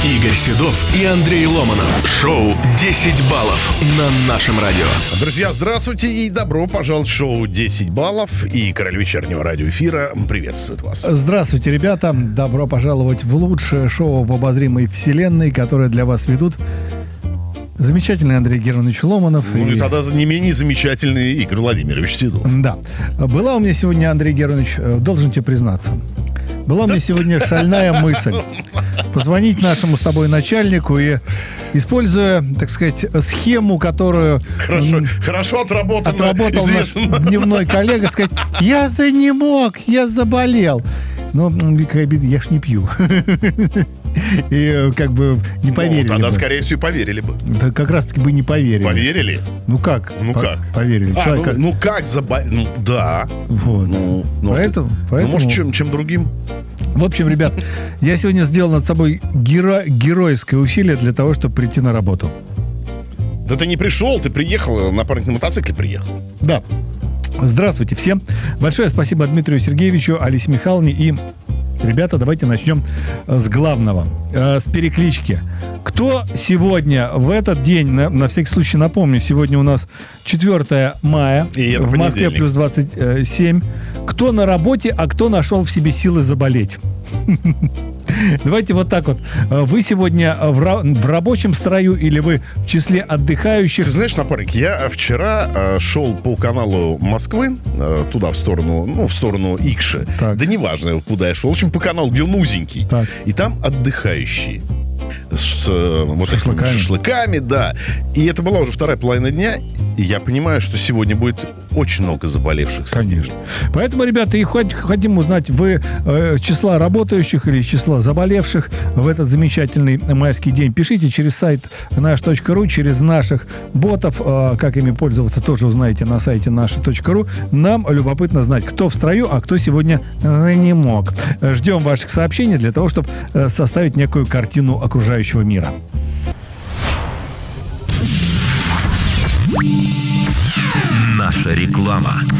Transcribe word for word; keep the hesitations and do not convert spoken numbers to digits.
Игорь Седов и Андрей Ломанов. Шоу десять баллов на нашем радио. Друзья, здравствуйте и добро пожаловать в шоу десять баллов. И Король вечернего радиоэфира приветствует вас. Здравствуйте, ребята. Добро пожаловать в лучшее шоу в обозримой вселенной, которое для вас ведут замечательный Андрей Германович Ломанов. Ну и, и тогда не менее замечательный Игорь Владимирович Седов. Да. Была у меня сегодня, Андрей Германович, должен тебе признаться, была у меня сегодня шальная мысль позвонить нашему с тобой начальнику и, используя, так сказать, схему, которую Хорошо, хорошо отработано, отработал наш известно. дневной коллега, сказать: я занемог, я заболел. Но я ж не пью. И как бы не поверили. Ну, тогда, бы. скорее всего, поверили бы. Да как раз-таки бы не поверили. Поверили? Ну как? Ну По- как? Поверили. А, Человек, ну, ну как заболел? Ну да. вот. Ну, ну, Поэтому, ну, поэтому... может, чем, чем другим? В общем, ребят, я сегодня сделал над собой геро- геройское усилие для того, чтобы прийти на работу. Да ты не пришел, ты приехал, напарник на мотоцикле приехал. Да. Здравствуйте всем. Большое спасибо Дмитрию Сергеевичу, Алисе Михайловне и... Ребята, давайте начнем с главного, э, с переклички. Кто сегодня, в этот день, на, на всякий случай напомню, сегодня у нас четвёртое мая, И это в Москве понедельник. плюс двадцать семь. Кто на работе, а кто нашел в себе силы заболеть? Давайте вот так вот. Вы сегодня в, ра- в рабочем строю или вы в числе отдыхающих? Ты знаешь, напарник, я вчера э, шел по каналу Москвы, э, туда, в сторону, ну, в сторону Икши. Так. Да неважно, куда я шел. В общем, по каналу, где он узенький. Так. И там отдыхающие. С э, вот этими Шашлыками. шашлыками, да. И это была уже вторая половина дня. И я понимаю, что сегодня будет очень много заболевших. Конечно. Поэтому, ребята, и хоть- хотим узнать, вы э, числа работающих или числа заболевших в этот замечательный майский день. Пишите через сайт наш точка ру, через наших ботов. Э, как ими пользоваться, тоже узнаете на сайте наш точка ру. Нам любопытно знать, кто в строю, а кто сегодня э, не мог. Э, Ждем ваших сообщений для того, чтобы э, составить некую картину окружающего мира. Наша реклама.